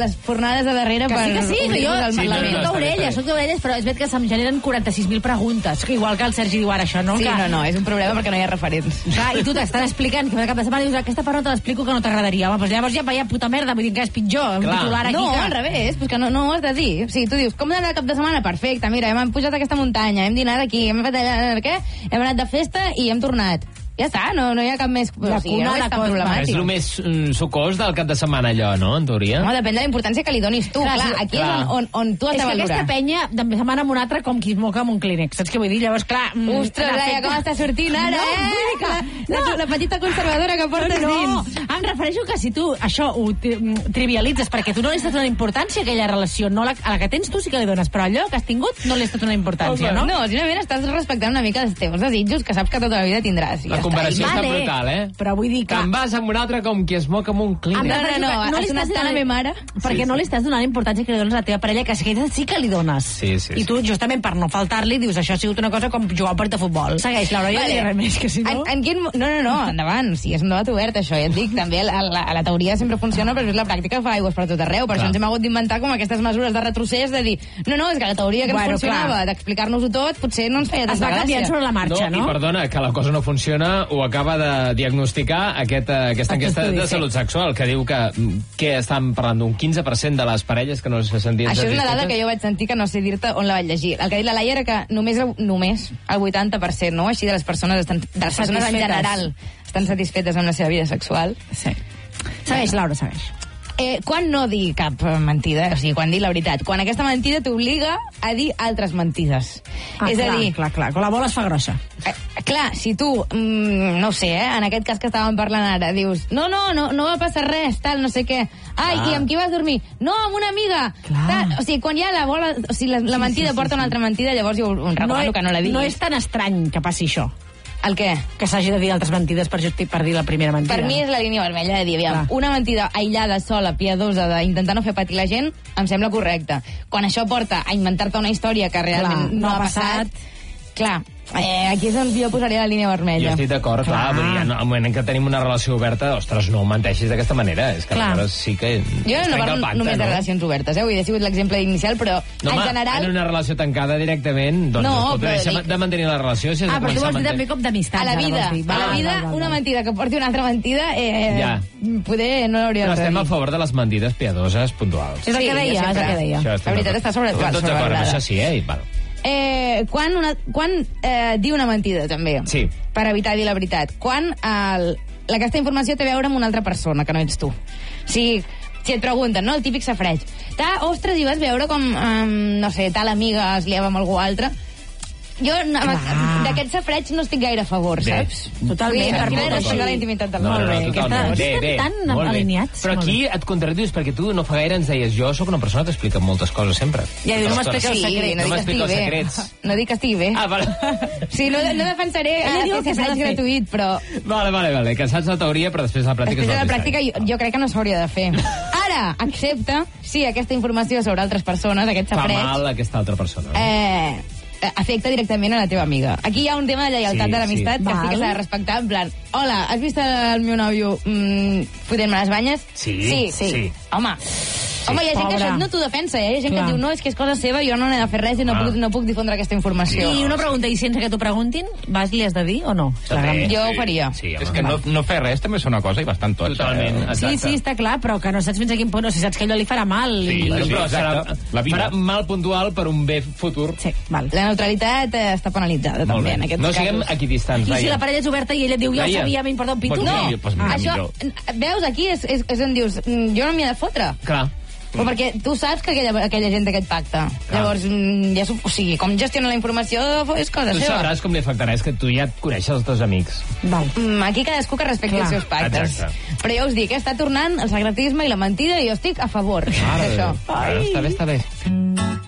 les fornades de darrere per... Que sí, que jo soc d'orelles, però és veritat que se'm generen 46.000 preguntes, que igual que el Sergi diu ara això, no? Sí, que... no, és un problema perquè no hi ha referents. Clar, i tu t'estan explicant que cada cap de setmana dius aquesta part no te l'explico que no t'agradaria. Home, doncs llavors ja vaya puta merda, vull dir que és pitjor, un titular aquí. No, al revés, pues que no ho has de dir. O sigui, tu dius, com d'anar el cap de setmana? Perfecte, mira, hem pujat a aquesta muntanya, hem dinat aquí, hem fet allà, què? Hem anat de festa i hem tornat. Ja està, no hi ha cap més... La cuna de coses. És el més sucós del cap de setmana, allò, no, en teoria? No, depèn de la importància que li donis tu. Clar, aquí és on tu has de valorar. És que aquesta penya de setmana amb una altra com qui es moca amb un clínex. Saps què vull dir? Llavors, clar... Ostres, Laia, com està sortint ara, La petita conservadora que portes dins. Em refereixo que si tu això ho trivialitzes perquè tu no li estàs donant importància a aquella relació, no a la que tens tu sí que li dones, però allò que has tingut no li estàs donant importància, no? No, simplement estàs respectant una mica els teus desitjos que saps que tota la vida tindràs. La comparació està brutal, Però vull dir que... Te'n vas amb un altre com qui es moca amb un clínex. No li estàs donant a la meva mare. Perquè no li estàs donant importància que li dones a la teva parella, que sí que li dones. Sí. I tu, justament per no faltar-li, dius, això ha sigut una cosa com jugar a un partit de futbol. Segueix, Laura, jo diré res més, que si no... No, endavant, sí, és un debat obert, això, ja et dic, també a la teoria sempre funciona, però és la pràctica fa aigües per tot arreu, per això ens hem hagut d'inventar com aquestes mesures de retrocés, de dir, no, és que la teoria que ens funcionava, d'explicar-nos-ho tot, potser no ens feia tanta gràcia. Es va canviant sobre la marxa, no? I perdona, que la cosa no funciona, ho acaba de diagnosticar aquesta enquesta de salut sexual, que diu que estan parlant d'un 15% de les parelles que no se sentien satisfetes. Això és una dada que jo vaig sentir que no sé dir-te on la vaig llegir. El que ha dit la Laia era que només el 80%, no? Així de les persones en general estan satisfetes amb la seva vida sexual. Sí. Segueix, Laura, segueix. Quan no dir cap mentida, o sigui, quan dir la veritat, quan aquesta mentida t'obliga a dir altres mentides. És a dir... Clar, quan la bola es fa grossa. Clar, si tu, no ho sé, en aquest cas que estàvem parlant ara, dius, no va passar res, tal, no sé què. I amb qui vas dormir? No, amb una amiga. Tal. O sigui, quan ja la bola, o sigui, la mentida porta una altra mentida, llavors jo un recomano que no la diguis. No és tan estrany que passi això. El què? Que s'hagi de dir altres mentides per dir la primera mentida. Per mi és la línia vermella de dir, aviam, una mentida aïllada, sola, piadosa, d'intentar no fer patir la gent, em sembla correcta. Quan això porta a inventar-te una història que realment no ha passat, clar, aquí és on jo posaria la línia vermella. Jo estic d'acord, clar, vull dir, al moment en què tenim una relació oberta, ostres, no ho menteixis d'aquesta manera, és que aleshores sí que... Jo no parlo només de relacions obertes, vull dir, ha sigut l'exemple inicial, però en general... En una relació tancada directament, doncs no deixa de mantenir la relació. Però tu vols dir també com d'amistat. A la vida, una mentida que porti una altra mentida, poder no l'hauria de dir. Però estem a favor de les mentides piadoses puntuals. És el que deia, La veritat està sobrevalorada. Això sí, bueno. Quan dir una mentida, també. Sí. Per evitar dir la veritat. Quan aquesta informació té a veure amb una altra persona, que no ets tu. Si et pregunten, no?, el típic safreig. Ostres, i vas veure com, no sé, tal amiga es liava amb algú altre. Jo d'aquest safreig no estic gaire a favor, saps? Totalment. Per mi no respectar la intimitat del molt bé. Estan tan alineats. Però aquí et contradius, perquè tu no fa gaire ens deies, jo sóc una persona que explica moltes coses sempre. Ja diu, no m'explica els secrets. No m'explica els secrets. No dic que estigui bé. Vale. Sí, no defensaré aquest safreig gratuït, però... Vale, que saps la teoria, però després la pràctica... Després de la pràctica jo crec que no s'hauria de fer. Ara, accepta, sí, aquesta informació sobre altres persones, aquest safreig... Fa mal a aquesta altra persona. Afecta directament a la teva amiga. Aquí hi ha un tema de lleialtat de l'amistat que sí que s'ha de respectar, en plan, hola, has vist el meu nòvio fotent-me les banyes? Sí. Home, hi ha gent que això no t'ho defensa, Hi ha gent que et diu, no, és que és cosa seva, jo no n'he de fer res i no puc difondre aquesta informació. I una pregunta, i sense que t'ho preguntin, li has de dir o no? Jo ho faria. És que no fer res també és una cosa i bastant tots. Totalment, sí, està clar, però que no saps fins a quin punt, o sigui, saps que allò li farà mal. Però farà mal puntual per un bé futur. Sí, val. La neutralitat està penalitzada, també, en aquests casos. No siguem equidistants, Laia. I si la parella és oberta i ella et diu, jo ho sabia, m'importa un pito? No, això, veus, aquí és on dius, jo no m'hi he de fotre. Clar. Però perquè tu saps que aquella gent té aquest pacte. Llavors, o sigui, com gestiona la informació és cosa seva. Tu sabràs com li afectarà, és que tu ja et coneixes els teus amics. Aquí cadascú que respecti els seus pactes. Exacte. Però ja us dic, està tornant el secretisme i la mentida i jo estic a favor d'això. Està bé.